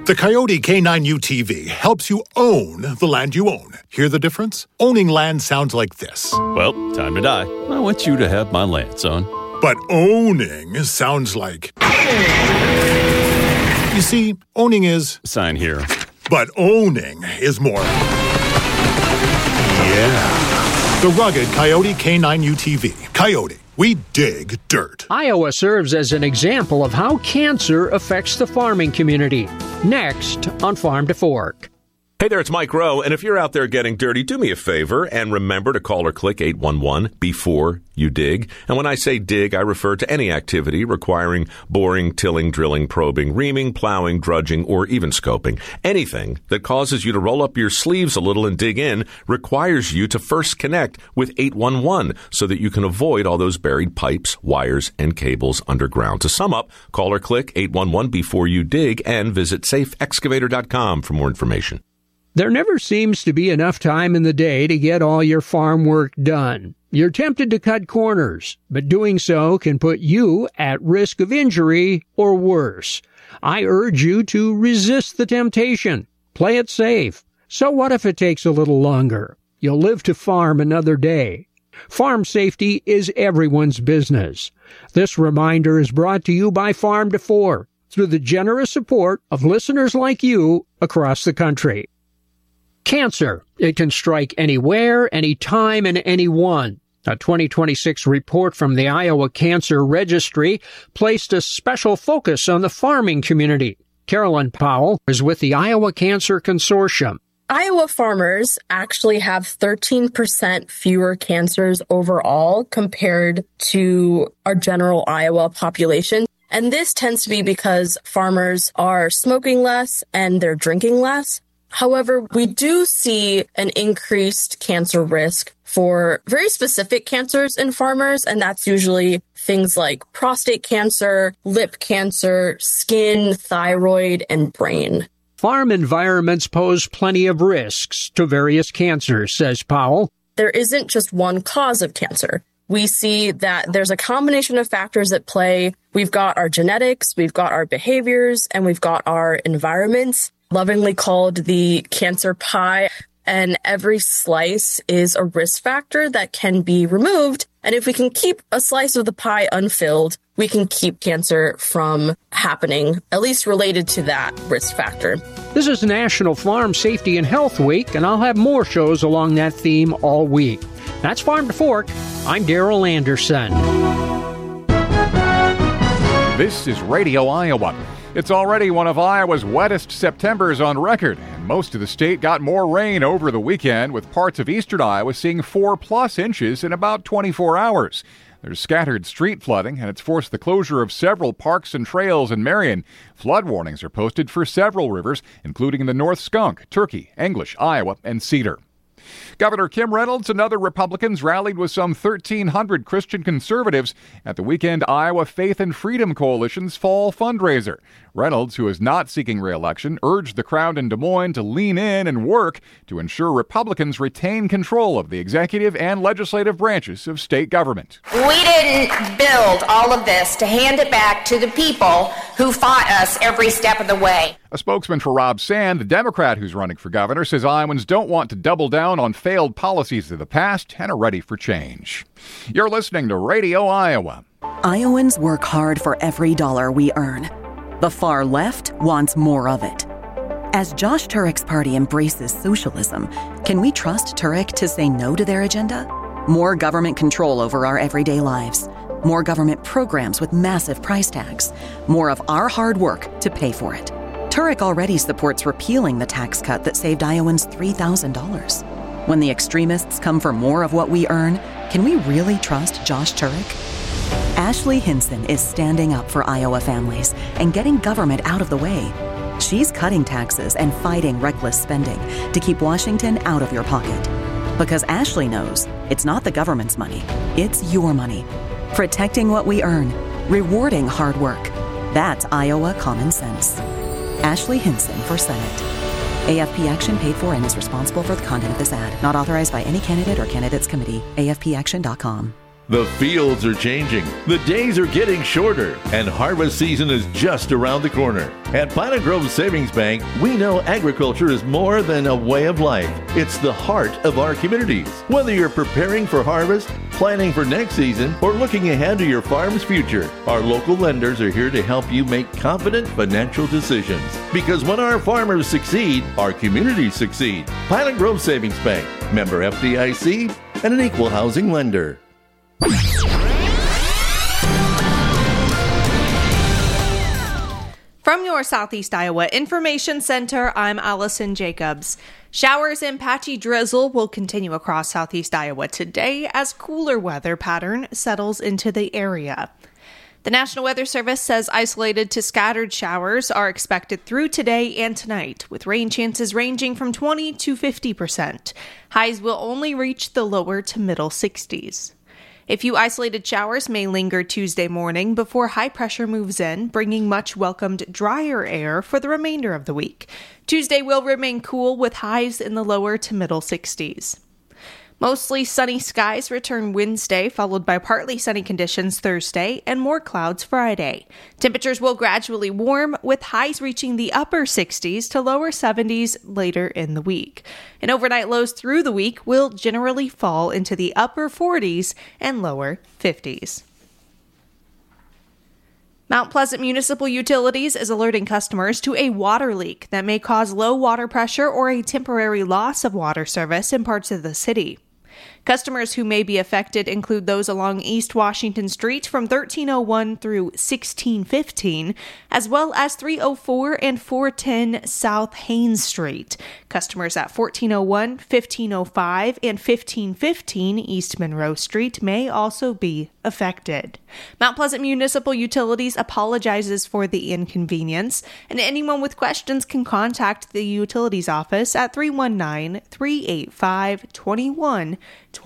The Coyote K9 UTV helps you own the land you own. Hear the difference? Owning land sounds like this. Well, time to die. I want you to have my land, son. But owning sounds like... You see, owning is... Sign here. But owning is more... Yeah. The rugged Coyote K9 UTV. Coyote. We dig dirt. Iowa serves as an example of how cancer affects the farming community. Next on Farm to Fork. Hey there, it's Mike Rowe, and if you're out there getting dirty, do me a favor and remember to call or click 811 before you dig. And when I say dig, I refer to any activity requiring boring, tilling, drilling, probing, reaming, plowing, drudging, or even scoping. Anything that causes you to roll up your sleeves a little and dig in requires you to first connect with 811 so that you can avoid all those buried pipes, wires, and cables underground. To sum up, call or click 811 before you dig and visit safeexcavator.com for more information. There never seems to be enough time in the day to get all your farm work done. You're tempted to cut corners, but doing so can put you at risk of injury or worse. I urge you to resist the temptation. Play it safe. So what if it takes a little longer? You'll live to farm another day. Farm safety is everyone's business. This reminder is brought to you by Farm to Fork through the generous support of listeners like you across the country. Cancer. It can strike anywhere, anytime, and anyone. A 2026 report from the Iowa Cancer Registry placed a special focus on the farming community. Carolyn Powell is with the Iowa Cancer Consortium. Iowa farmers actually have 13% fewer cancers overall compared to our general Iowa population. And this tends to be because farmers are smoking less and they're drinking less. However, we do see an increased cancer risk for very specific cancers in farmers, and that's usually things like prostate cancer, lip cancer, skin, thyroid, and brain. Farm environments pose plenty of risks to various cancers, says Powell. There isn't just one cause of cancer. We see that there's a combination of factors at play. We've got our genetics, we've got our behaviors, and we've got our environments, lovingly called the cancer pie. And every slice is a risk factor that can be removed. And if we can keep a slice of the pie unfilled, we can keep cancer from happening, at least related to that risk factor. This is National Farm Safety and Health Week, and I'll have more shows along that theme all week. That's Farm to Fork. I'm Daryl Anderson. This is Radio Iowa. It's already one of Iowa's wettest Septembers on record, and most of the state got more rain over the weekend, with parts of eastern Iowa seeing 4+ inches in about 24 hours. There's scattered street flooding, and it's forced the closure of several parks and trails in Marion. Flood warnings are posted for several rivers, including the North Skunk, Turkey, English, Iowa, and Cedar. Governor Kim Reynolds and other Republicans rallied with some 1,300 Christian conservatives at the weekend Iowa Faith and Freedom Coalition's fall fundraiser. Reynolds, who is not seeking re-election, urged the crowd in Des Moines to lean in and work to ensure Republicans retain control of the executive and legislative branches of state government. We didn't build all of this to hand it back to the people who fought us every step of the way. A spokesman for Rob Sand, the Democrat who's running for governor, says Iowans don't want to double down on failed policies of the past and are ready for change. You're listening to Radio Iowa. Iowans work hard for every dollar we earn. The far left wants more of it. As Josh Turek's party embraces socialism, can we trust Turek to say no to their agenda? More government control over our everyday lives. More government programs with massive price tags. More of our hard work to pay for it. Turek already supports repealing the tax cut that saved Iowans $3,000. When the extremists come for more of what we earn, can we really trust Josh Turek? Ashley Hinson is standing up for Iowa families and getting government out of the way. She's cutting taxes and fighting reckless spending to keep Washington out of your pocket. Because Ashley knows it's not the government's money, it's your money. Protecting what we earn, rewarding hard work. That's Iowa common sense. Ashley Hinson for Senate. AFP Action paid for and is responsible for the content of this ad. Not authorized by any candidate or candidates committee. AFPAction.com. The fields are changing, the days are getting shorter, and harvest season is just around the corner. At Pine Grove Savings Bank, we know agriculture is more than a way of life. It's the heart of our communities. Whether you're preparing for harvest, planning for next season, or looking ahead to your farm's future, our local lenders are here to help you make confident financial decisions. Because when our farmers succeed, our communities succeed. Pine Grove Savings Bank, member FDIC, and an equal housing lender. From your Southeast Iowa Information Center, I'm Allison Jacobs. Showers and patchy drizzle will continue across Southeast Iowa today as cooler weather pattern settles into the area. The National Weather Service says isolated to scattered showers are expected through today and tonight, with rain chances ranging from 20 to 50%. Highs will only reach the lower to middle 60s. A few isolated showers may linger Tuesday morning before high pressure moves in, bringing much welcomed drier air for the remainder of the week. Tuesday will remain cool with highs in the lower to middle 60s. Mostly sunny skies return Wednesday, followed by partly sunny conditions Thursday and more clouds Friday. Temperatures will gradually warm, with highs reaching the upper 60s to lower 70s later in the week. And overnight lows through the week will generally fall into the upper 40s and lower 50s. Mount Pleasant Municipal Utilities is alerting customers to a water leak that may cause low water pressure or a temporary loss of water service in parts of the city. Customers who may be affected include those along East Washington Street from 1301 through 1615, as well as 304 and 410 South Haines Street. Customers at 1401, 1505, and 1515 East Monroe Street may also be affected. Mount Pleasant Municipal Utilities apologizes for the inconvenience, and anyone with questions can contact the utilities office at 319-385-2121.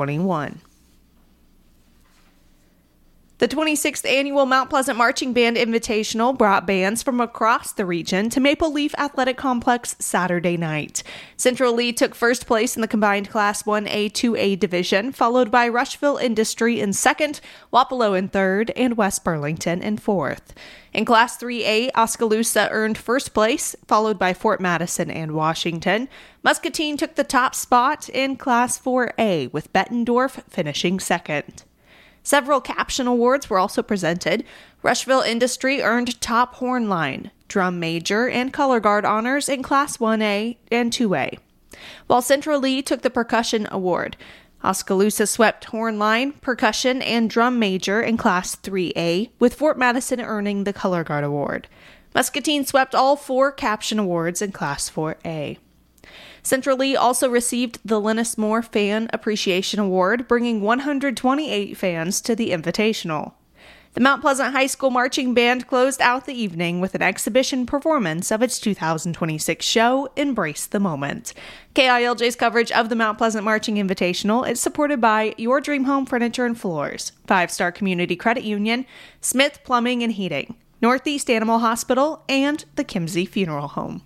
The 26th annual Mount Pleasant Marching Band Invitational brought bands from across the region to Maple Leaf Athletic Complex Saturday night. Central Lee took first place in the combined Class 1A, 2A division, followed by Rushville Industry in second, Wapello in third, and West Burlington in fourth. In Class 3A, Oskaloosa earned first place, followed by Fort Madison and Washington. Muscatine took the top spot in Class 4A, with Bettendorf finishing second. Several caption awards were also presented. Rushville Industry earned top horn line, drum major, and color guard honors in Class 1A and 2A, while Central Lee took the percussion award. Oskaloosa swept horn line, percussion, and drum major in Class 3A, with Fort Madison earning the color guard award. Muscatine swept all four caption awards in Class 4A. Central Lee also received the Linus Moore Fan Appreciation Award, bringing 128 fans to the Invitational. The Mount Pleasant High School Marching Band closed out the evening with an exhibition performance of its 2026 show, Embrace the Moment. KILJ's coverage of the Mount Pleasant Marching Invitational is supported by Your Dream Home Furniture and Floors, 5-Star Community Credit Union, Smith Plumbing and Heating, Northeast Animal Hospital, and the Kimsey Funeral Home.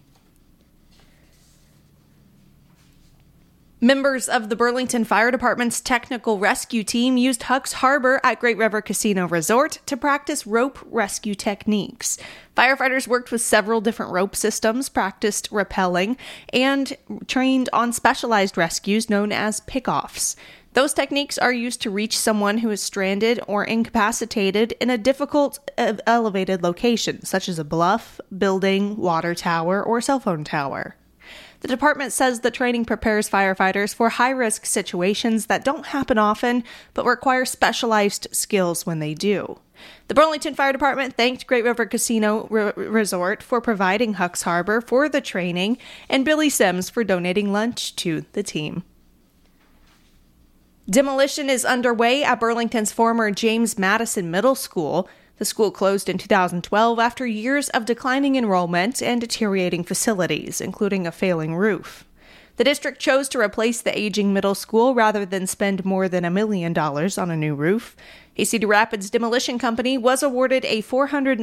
Members of the Burlington Fire Department's technical rescue team used Huck's Harbor at Great River Casino Resort to practice rope rescue techniques. Firefighters worked with several different rope systems, practiced rappelling, and trained on specialized rescues known as pick-offs. Those techniques are used to reach someone who is stranded or incapacitated in a difficult elevated location, such as a bluff, building, water tower, or cell phone tower. The department says the training prepares firefighters for high-risk situations that don't happen often, but require specialized skills when they do. The Burlington Fire Department thanked Great River Casino Resort for providing Huck's Harbor for the training, and Billy Sims for donating lunch to the team. Demolition is underway at Burlington's former James Madison Middle School. The school closed in 2012 after years of declining enrollment and deteriorating facilities, including a failing roof. The district chose to replace the aging middle school rather than spend more than $1 million on a new roof. A Cedar Rapids demolition company was awarded a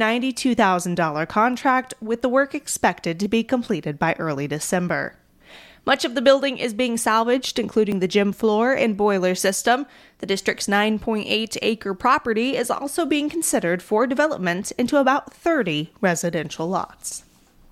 $492,000 contract, with the work expected to be completed by early December. Much of the building is being salvaged, including the gym floor and boiler system. The district's 9.8-acre property is also being considered for development into about 30 residential lots.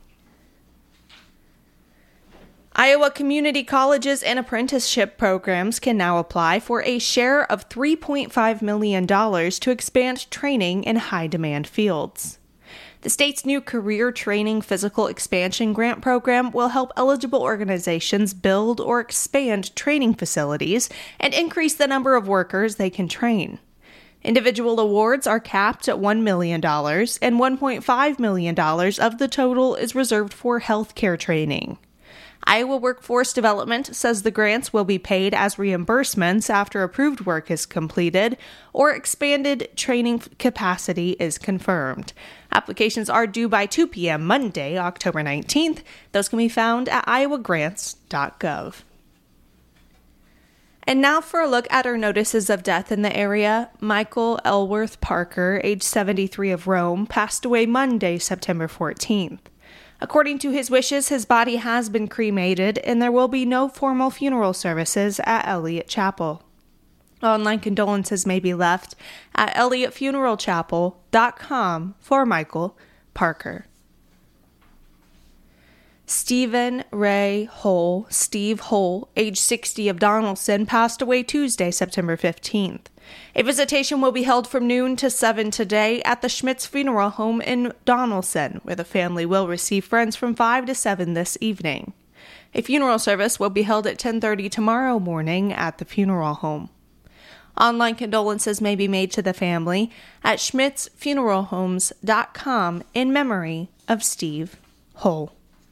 Iowa community colleges and apprenticeship programs can now apply for a share of $3.5 million to expand training in high-demand fields. The state's new Career Training Physical Expansion Grant Program will help eligible organizations build or expand training facilities and increase the number of workers they can train. Individual awards are capped at $1 million, and $1.5 million of the total is reserved for healthcare training. Iowa Workforce Development says the grants will be paid as reimbursements after approved work is completed or expanded training capacity is confirmed. Applications are due by 2 p.m. Monday, October 19th. Those can be found at iowagrants.gov. And now for a look at our notices of death in the area. Michael Elworth Parker, age 73 of Rome, passed away Monday, September 14th. According to his wishes, his body has been cremated, and there will be no formal funeral services at Elliott Chapel. Online condolences may be left at elliottfuneralchapel.com for Michael Parker. Stephen Ray Hull, Steve Hull, age 60 of Donaldson, passed away Tuesday, September 15th. A visitation will be held from noon to 7 today at the Schmitz Funeral Home in Donaldson, where the family will receive friends from 5 to 7 this evening. A funeral service will be held at 10:30 tomorrow morning at the funeral home. Online condolences may be made to the family at schmitzfuneralhomes.com in memory of Steve Hull.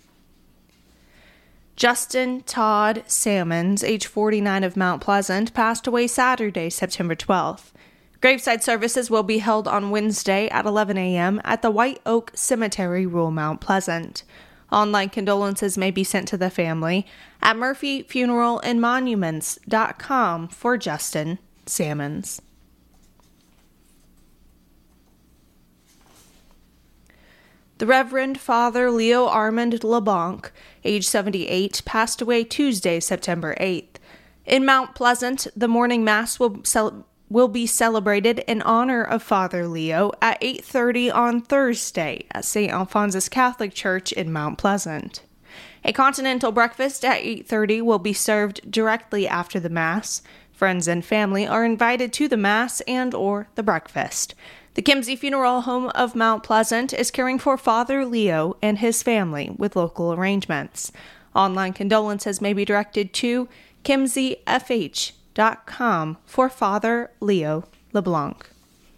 Justin Todd Salmons, age 49 of Mount Pleasant, passed away Saturday, September 12th. Graveside services will be held on Wednesday at 11 a.m. at the White Oak Cemetery, rural Mount Pleasant. Online condolences may be sent to the family at murphyfuneralandmonuments.com for Justin Salmons. The Reverend Father Leo Armand LeBlanc, age 78, passed away Tuesday, September 8th. In Mount Pleasant, the morning mass will be celebrated in honor of Father Leo at 8:30 on Thursday at St. Alphonsus Catholic Church in Mount Pleasant. A continental breakfast at 8:30 will be served directly after the mass. Friends and family are invited to the mass and or the breakfast. The Kimsey Funeral Home of Mount Pleasant is caring for Father Leo and his family with local arrangements. Online condolences may be directed to kimseyfh.com for Father Leo LeBlanc.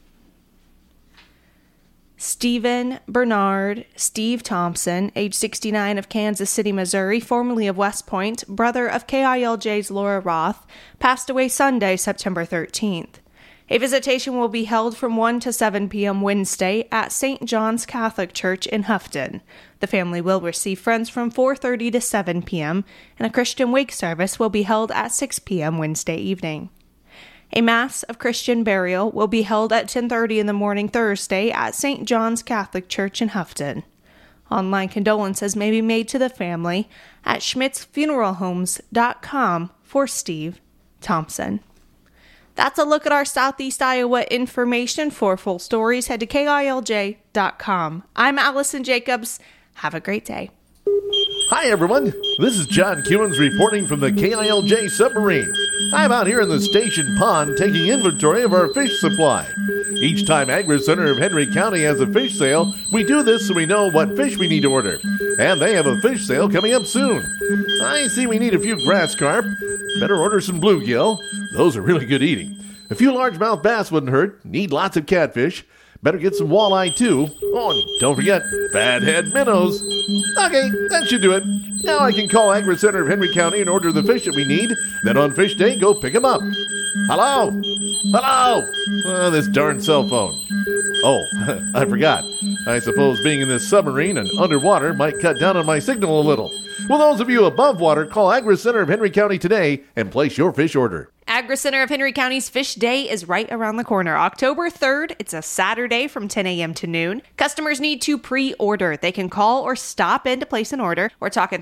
Stephen Bernard Steve Thompson, age 69 of Kansas City, Missouri, formerly of West Point, brother of KILJ's Laura Roth, passed away Sunday, September 13th. A visitation will be held from 1 to 7 p.m. Wednesday at St. John's Catholic Church in Houghton. The family will receive friends from 4:30 to 7 p.m., and a Christian wake service will be held at 6 p.m. Wednesday evening. A Mass of Christian burial will be held at 10:30 in the morning Thursday at St. John's Catholic Church in Houghton. Online condolences may be made to the family at schmitzfuneralhomes.com for Steve Thompson. That's a look at our Southeast Iowa information. For full stories, head to KILJ.com. I'm Allison Jacobs. Have a great day. Hi, everyone. This is John Kewins reporting from the KILJ submarine. I'm out here in the station pond taking inventory of our fish supply. Each time Agri-Center of Henry County has a fish sale, we do this so we know what fish we need to order. And they have a fish sale coming up soon. I see we need a few grass carp. Better order some bluegill. Those are really good eating. A few largemouth bass wouldn't hurt. Need lots of catfish. Better get some walleye, too. Oh, and don't forget fathead minnows. Okay, that should do it. Now I can call Agri-Center of Henry County and order the fish that we need. Then on fish day, go pick them up. Hello? Hello? This darn cell phone. Oh, I forgot. I suppose being in this submarine and underwater might cut down on my signal a little. Well, those of you above water, call Agri-Center of Henry County today and place your fish order. Agri-Center of Henry County's Fish Day is right around the corner. October 3rd, it's a Saturday from 10 a.m. to noon. Customers need to pre-order. They can call or stop in to place an order. We're talking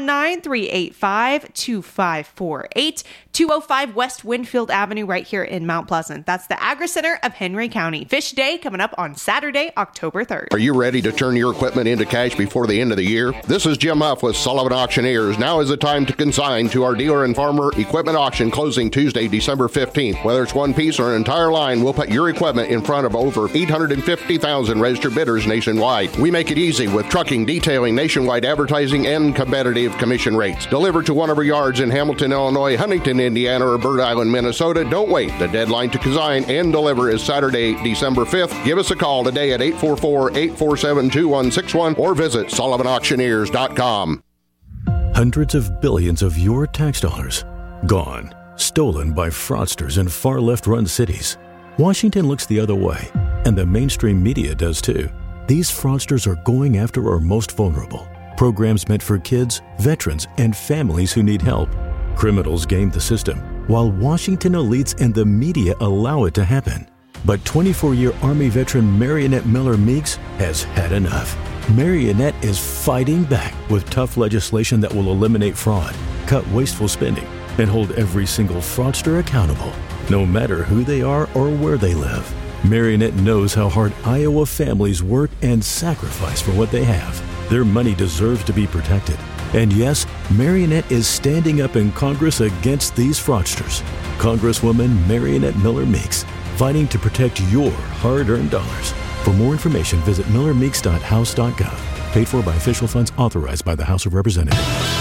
319-385-2548, 205 West Winfield Avenue right here in Mount Pleasant. That's the Agri-Center of Henry County. Fish Day coming up on Saturday, October 3rd. Are you ready to turn your equipment into cash before the end of the year? This is Jim Huff with Sullivan Auctioneers. Now is the time to consign to our dealer and farmer equipment auction closing Tuesday, December 15th. Whether it's one piece or an entire line, we'll put your equipment in front of over 850,000 registered bidders nationwide. We make it easy with trucking, detailing, nationwide advertising, and competitive commission rates. Delivered to one of our yards in Hamilton, Illinois, Huntington, Indiana, or Bird Island, Minnesota. Don't wait. The deadline to consign and deliver is Saturday, December 5th. Give us a call today at 844-847-2161 or visit SullivanAuctioneers.com. Hundreds of billions of your tax dollars gone, stolen by fraudsters in far left-run cities. Washington looks the other way, and the mainstream media does too. These fraudsters are going after our most vulnerable. Programs meant for kids, veterans, and families who need help. Criminals game the system, while Washington elites and the media allow it to happen. But 24-year Army veteran Marionette Miller Meeks has had enough. Marionette is fighting back with tough legislation that will eliminate fraud, cut wasteful spending, and hold every single fraudster accountable, no matter who they are or where they live. Marionette knows how hard Iowa families work and sacrifice for what they have. Their money deserves to be protected. And yes, Marionette is standing up in Congress against these fraudsters. Congresswoman Marionette Miller Meeks, fighting to protect your hard-earned dollars. For more information, visit millermeeks.house.gov. Paid for by official funds authorized by the House of Representatives.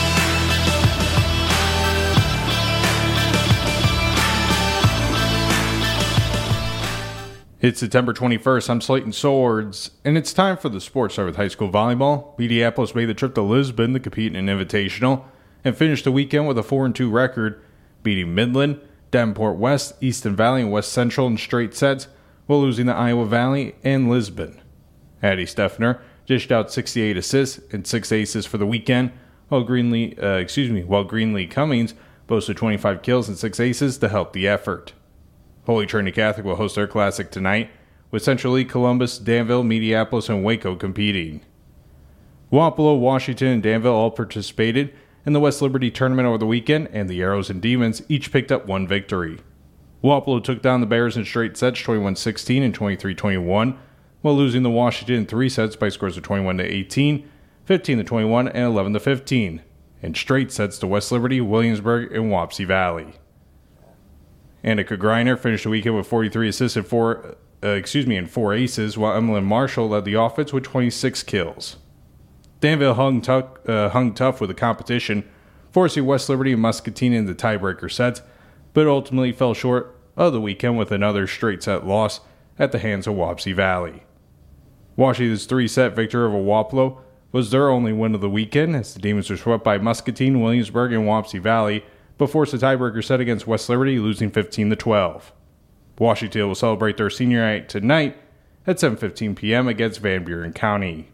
It's September 21st. I'm Slayton Swords, and it's time for the sports start with high school volleyball. Mediapolis made the trip to Lisbon to compete in an invitational and finished the weekend with a 4-2 record, beating Midland, Davenport West, Easton Valley, and West Central in straight sets, while losing to Iowa Valley and Lisbon. Addie Steffner dished out 68 assists and 6 aces for the weekend, while Greenlee Cummings boasted 25 kills and 6 aces to help the effort. Holy Trinity Catholic will host their classic tonight, with Central League, Columbus, Danville, Mediapolis, and Waco competing. Wapello, Washington, and Danville all participated in the West Liberty tournament over the weekend, and the Arrows and Demons each picked up one victory. Wapello took down the Bears in straight sets 21-16 and 23-21, while losing to Washington in 3 sets by scores of 21-18, 15-21, and 11-15, and straight sets to West Liberty, Williamsburg, and Wapsie Valley. Annika Greiner finished the weekend with 43 assists and 4 aces, while Emily Marshall led the offense with 26 kills. Danville hung tough with the competition, forcing West Liberty and Muscatine in the tiebreaker sets, but ultimately fell short of the weekend with another straight set loss at the hands of Wapsie Valley. Washington's 3-set victory over Wapello was their only win of the weekend, as the Demons were swept by Muscatine, Williamsburg, and Wapsie Valley, but forced a tiebreaker set against West Liberty, losing 15-12. Washington will celebrate their senior night tonight at 7:15 p.m. against Van Buren County.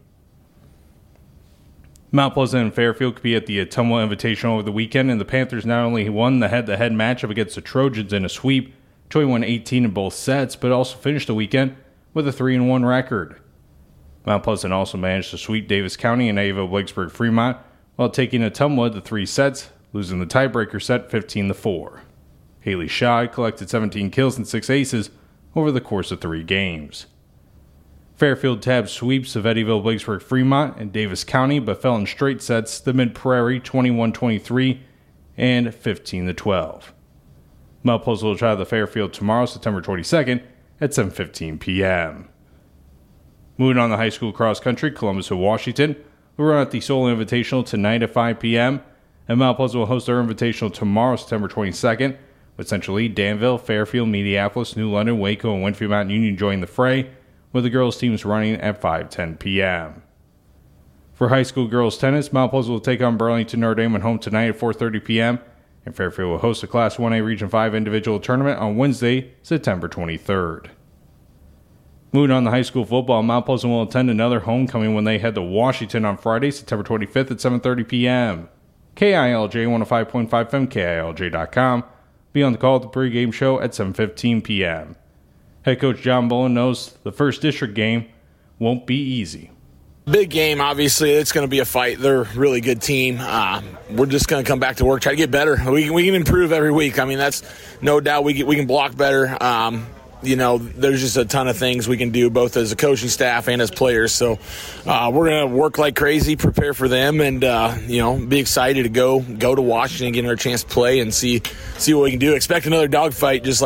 Mount Pleasant and Fairfield compete at the Ottumwa Invitational over the weekend, and the Panthers not only won the head-to-head matchup against the Trojans in a sweep, 21-18 in both sets, but also finished the weekend with a 3-1 record. Mount Pleasant also managed to sweep Davis County and Abbeville-Blakesburg Fremont while taking Ottumwa to 3 sets, losing the tiebreaker set 15-4. Haley Shaw collected 17 kills and 6 aces over the course of 3 games. Fairfield tabbed sweeps of Eddyville-Blakesburg Fremont and Davis County, but fell in straight sets to Mid-Prairie 21-23 and 15-12. Mount Pleasant will try the Fairfield tomorrow, September 22nd at 7:15 p.m. Moving on to high school cross country, Columbus and Washington will run at the Solar Invitational tonight at 5 p.m., and Mount Pleasant will host their Invitational tomorrow, September 22nd, with Central League, Danville, Fairfield, Mediapolis, New London, Waco, and Winfield Mountain Union joining the fray, with the girls' teams running at 5:10 p.m. For high school girls tennis, Mount Pleasant will take on Burlington Notre Dame at home tonight at 4:30 p.m., and Fairfield will host a Class 1A Region 5 individual tournament on Wednesday, September 23rd. Moving on to high school football, Mount Pleasant will attend another homecoming when they head to Washington on Friday, September 25th at 7:30 p.m. KILJ 105.5 FM, KILJ.com, be on the call at the pregame show at 7:15 p.m. Head coach John Bullen knows the first district game won't be easy. Big game, obviously. It's going to be a fight. They're a really good team. We're just going to come back to work, try to get better. We can improve every week. I mean, that's no doubt. We can block better. There's just a ton of things we can do, both as a coaching staff and as players. So we're going to work like crazy, prepare for them, and be excited to go to Washington, get our chance to play and see what we can do. Expect another dogfight, just